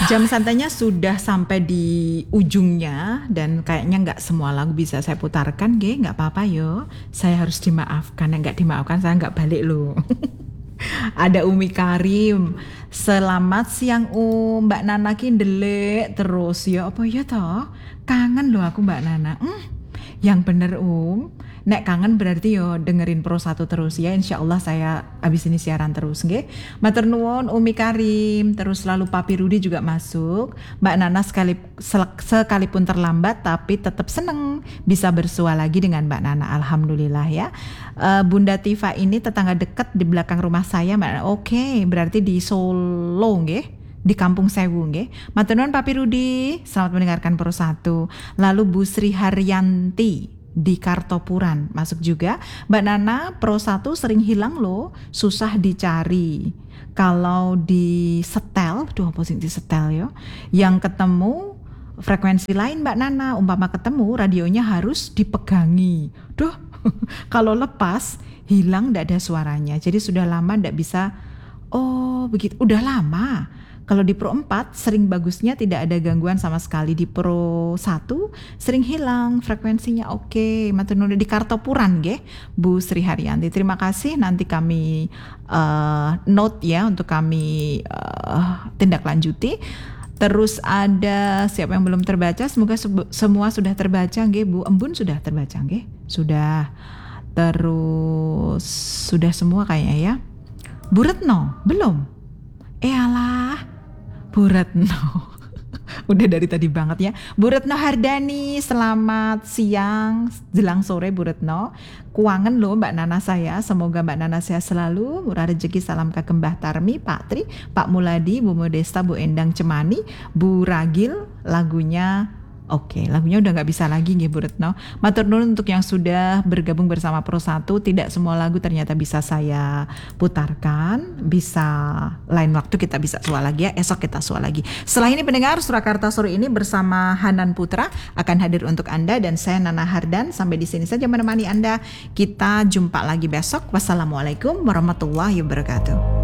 Jam santainya sudah sampai di ujungnya dan kayaknya nggak semua lagu bisa saya putarkan, nggak apa-apa yo. Saya harus dimaafkan, nggak dimaafkan saya nggak balik loh. Ada Umi Karim, selamat siang Mbak Nana ki ndelek terus ya apa ya toh? Kangen loh aku Mbak Nana. Yang bener nek kangen berarti yo dengerin Pro 1 terus ya, insya Allah saya abis ini siaran terus nggih. Matur nuwun Umi Karim, terus lalu Papi Rudi juga masuk. Mbak Nana sekalipun terlambat tapi tetap seneng bisa bersua lagi dengan Mbak Nana, alhamdulillah ya. Bunda Tifa ini tetangga dekat di belakang rumah saya Mbak Nana. Oke, berarti di Solo nggih, di Kampung Sewu nggih. Matur nuwun Papi Rudi, selamat mendengarkan Pro 1. Lalu Bu Sri Haryanti di Kartopuran masuk juga. Mbak Nana, Pro 1 sering hilang loh, susah dicari. Kalau di setel, apa sih di setel ya? Yang ketemu frekuensi lain Mbak Nana, umpama ketemu radionya harus dipegangi. Kalau lepas hilang ndak ada suaranya. Jadi sudah lama ndak bisa. Oh begitu, udah lama. Kalau di Pro 4 sering bagusnya tidak ada gangguan sama sekali. Di Pro 1 sering hilang frekuensinya. Oke, matur nuwun di Kartopuran nggih, Bu Sri Haryanti. Terima kasih, nanti kami note ya untuk kami tindak lanjuti. Terus ada siapa yang belum terbaca? Semoga semua sudah terbaca nggih. Bu Embun sudah terbaca nggih? Sudah. Terus sudah semua kayaknya ya. Bu Retno belum? Alah, Bu Retno. Udah dari tadi banget ya. Bu Retno Hardani, selamat siang jelang sore Bu Retno. Kuangen loh Mbak Nana saya. Semoga Mbak Nana sehat selalu, murah rezeki, salam ke Mbah Tarmi, Pak Tri, Pak Muladi, Bu Modesta, Bu Endang Cemani, Bu Ragil. Lagunya lagunya udah gak bisa lagi nggih Bu Retno. Matur nuwun untuk yang sudah bergabung bersama Pro 1. Tidak semua lagu ternyata bisa saya putarkan. Bisa lain waktu kita bisa sua lagi ya. Esok kita sua lagi. Setelah ini pendengar Surakarta sore ini bersama Hanan Putra akan hadir untuk Anda dan saya Nana Hardan. Sampai di sini saja menemani Anda. Kita jumpa lagi besok. Wassalamualaikum warahmatullahi wabarakatuh.